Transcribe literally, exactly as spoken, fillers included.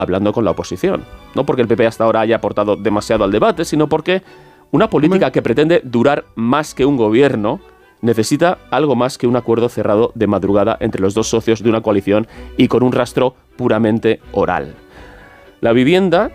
hablando con la oposición. No porque el P P hasta ahora haya aportado demasiado al debate, sino porque una política que pretende durar más que un gobierno necesita algo más que un acuerdo cerrado de madrugada entre los dos socios de una coalición y con un rastro puramente oral. La vivienda